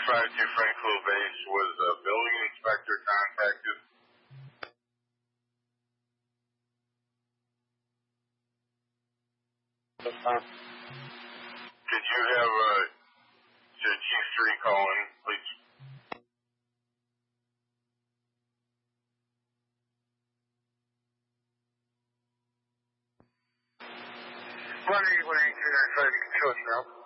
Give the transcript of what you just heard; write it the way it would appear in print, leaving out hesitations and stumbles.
652 Franklin Base, was a building inspector contacted? Could you have Chief 3 call in, please? What are you waiting to?